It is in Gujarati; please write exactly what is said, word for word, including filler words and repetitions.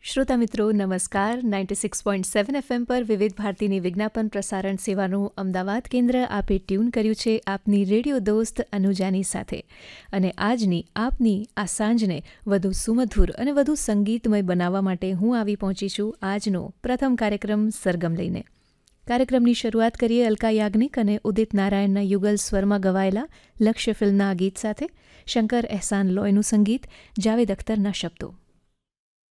શ્રોતા મિત્રો નમસ્કાર. Ninety six point seven FM પર વિવિધ ભારતીની વિજ્ઞાપન પ્રસારણ સેવાનું અમદાવાદ કેન્દ્ર આપે ટ્યુન કર્યું છે આપની રેડિયો દોસ્ત અનુજાની સાથે. અને આજની આપની આ સાંજને વધુ સુમધુર અને વધુ સંગીતમય બનાવવા માટે હું આવી પહોંચી છું આજનો પ્રથમ કાર્યક્રમ સરગમ લઈને. કાર્યક્રમની શરૂઆત કરીએ અલકા યાજ્ઞિક અને ઉદિત નારાયણના યુગલ સ્વરમાં ગવાયેલા લક્ષ્ય ફિલ્મના ગીત સાથે. શંકર એહસાન લોયનું સંગીત, જાવેદ અખ્તરના શબ્દો.